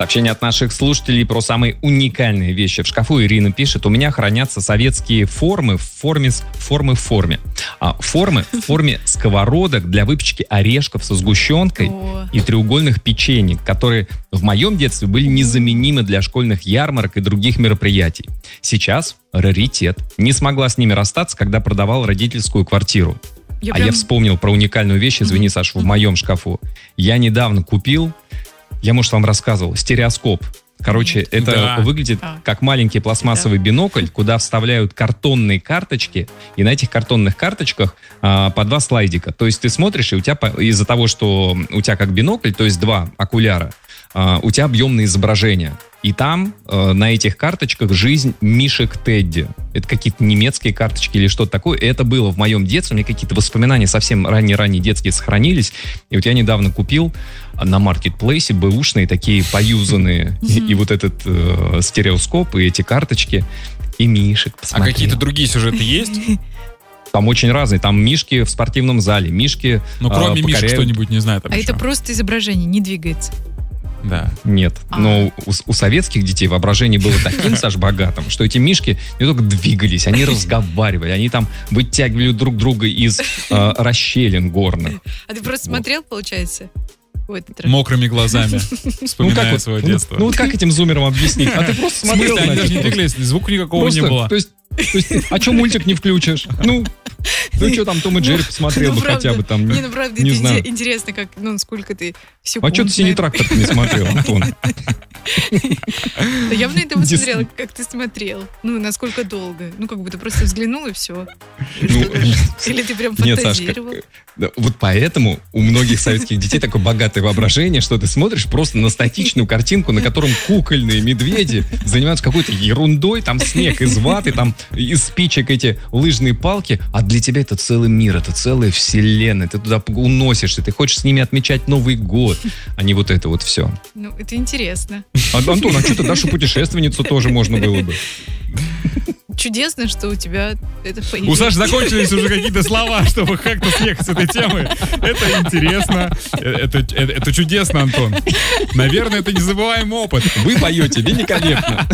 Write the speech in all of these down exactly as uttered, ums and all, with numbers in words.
Сообщение от наших слушателей про самые уникальные вещи в шкафу. Ирина пишет: у меня хранятся советские формы в форме, формы в форме. А, формы в форме сковородок для выпечки орешков со сгущенкой О. и треугольных печенек, которые в моем детстве были незаменимы для школьных ярмарок и других мероприятий. Сейчас раритет. Не смогла с ними расстаться, когда продавал родительскую квартиру. Я а прям- я вспомнил про уникальную вещь, извини, Саша, в моем шкафу. Я недавно купил, я, может, вам рассказывал, стереоскоп. Короче, это Да. выглядит А. как маленький пластмассовый бинокль, куда вставляют картонные карточки, и на этих картонных карточках а, по два слайдика. То есть ты смотришь, и у тебя по- из-за того, что у тебя как бинокль, то есть два окуляра, а, у тебя объемное изображение. И там э, на этих карточках жизнь мишек Тедди. Это какие-то немецкие карточки или что-то такое. И это было в моем детстве. У меня какие-то воспоминания совсем ранние-ранние детские сохранились. И вот я недавно купил на маркетплейсе бэушные такие поюзанные. И, и вот этот э, стереоскоп, и эти карточки. И мишек А посмотрел. какие-то другие сюжеты есть? Там очень разные. Там мишки в спортивном зале, мишки Ну, э, кроме мишек покоряют- что-нибудь не знаю. Там А еще. это просто изображение, не двигается. Да. Нет, А. но у, у советских детей воображение было таким, Саш, богатым, что эти мишки не только двигались, они разговаривали, они там вытягивали друг друга из э, расщелин горных. А ты просто Вот. смотрел, получается? в этот раз? Мокрыми глазами, вспоминая вот, свое ну, детство. ну вот как этим зумерам объяснить? А ты просто В смысле, смотрел, они значит, даже не просто. двигались, звука никакого Просто, не было. То есть, то есть, а что мультик не включишь? Ну, ну что там, Том и Джерри посмотрел Ну, бы правда. хотя бы там. Не, ну правда, не это знаю. инте- интересно, как, ну, сколько ты все А что ты «Синий трактор» не смотрел, Антон? Я бы на это Дис- посмотрела, как ты смотрел. Ну, насколько долго. Ну, как бы ты просто взглянул и все. Ну, Или ты прям Нет, Сашка, фантазировал. да, вот поэтому у многих советских детей такое богатое воображение, что ты смотришь просто на статичную картинку, на котором кукольные медведи занимаются какой-то ерундой, там снег из ваты, там из спичек эти лыжные палки, а для тебя это целый мир, это целая вселенная, ты туда уносишься, ты хочешь с ними отмечать Новый год, а не вот это вот все. Ну, это интересно. А, Антон, а что ты Дашу путешественницу тоже можно было бы? Чудесно, что у тебя это У появилось. Саши закончились уже какие-то слова, чтобы как-то съехать с этой темы. Это интересно. Это, это, это чудесно, Антон. Наверное, это незабываемый опыт. Вы поете великолепно.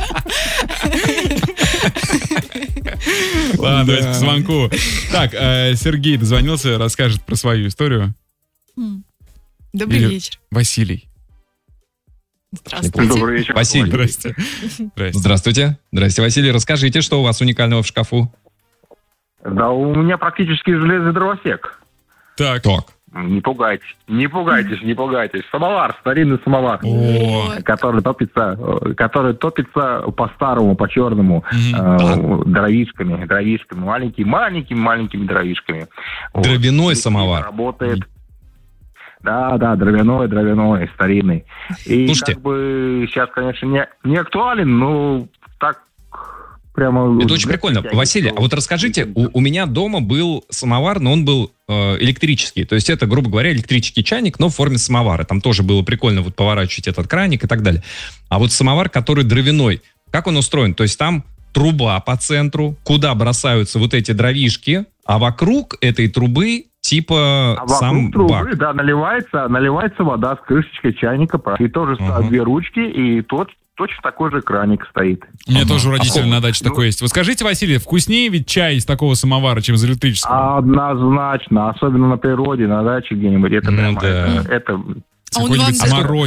Ладно, давайте Да. к звонку. Так, э, Сергей дозвонился, расскажет про свою историю. М. Добрый Или- вечер. Василий. Здравствуйте. Добрый вечер. Василий. Здрасте. Здрасте. Здравствуйте. Здравствуйте, Василий. Расскажите, что у вас уникального в шкафу? Да у меня практически железный дровосек. Так. Так. Не пугайтесь, не пугайтесь, не пугайтесь. Самовар, старинный самовар. О, Который топится, э, который топится по-старому, по-черному, Мгм. э, дровишками, дровишками, маленькими, маленькими, маленькими дровишками. Вот. Дровяной И самовар. Работает. Да, да, дровяной, дровяной, старинный. И Слушайте. как бы сейчас, конечно, не, не актуален, но так прямо... Это очень прикольно. Василий, а вот расскажите, у, у меня дома был самовар, но он был э, электрический. То есть это, грубо говоря, электрический чайник, но в форме самовара. Там тоже было прикольно вот поворачивать этот краник и так далее. А вот самовар, который дровяной, как он устроен? То есть там труба по центру, куда бросаются вот эти дровишки, а вокруг этой трубы типа А сам вокруг трубы, бак. да, наливается, наливается вода с крышечкой чайника, и тоже Ага. две ручки, и тот, точно такой же краник стоит. у меня Ага. тоже у родителей А на даче ну- такое есть. Вы скажите, Василий, вкуснее ведь чай из такого самовара, чем из электрического? Однозначно, особенно на природе, на даче где-нибудь, это Ну прямо, да. это, это А он Какой-нибудь вам даже- смородина.